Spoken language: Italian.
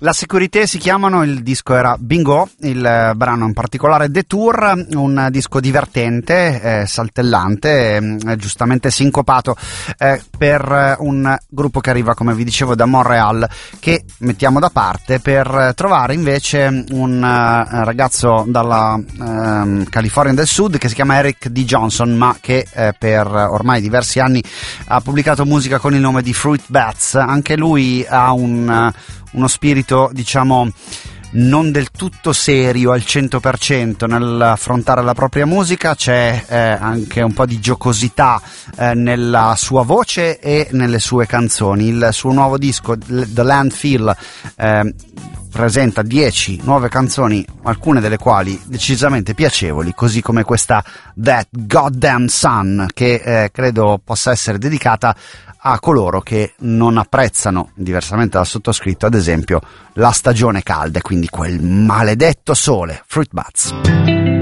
La Sécurité si chiamano, il disco era Bingo, il brano in particolare Détour, un disco divertente, saltellante, giustamente sincopato, per un gruppo che arriva, come vi dicevo, da Montréal, che mettiamo da parte per trovare invece un ragazzo dalla California del Sud che si chiama Eric D. Johnson, ma che per ormai diversi anni ha pubblicato musica con il nome di Fruit Bats. Anche lui ha uno spirito, diciamo, non del tutto serio al 100% nell'affrontare la propria musica. C'è anche un po' di giocosità nella sua voce e nelle sue canzoni. Il suo nuovo disco, The Landfill, presenta 10 nuove canzoni, alcune delle quali decisamente piacevoli, così come questa That Goddamn Sun, che credo possa essere dedicata a coloro che non apprezzano, diversamente dal sottoscritto, ad esempio, la stagione calda e quindi quel maledetto sole. Fruit Bats.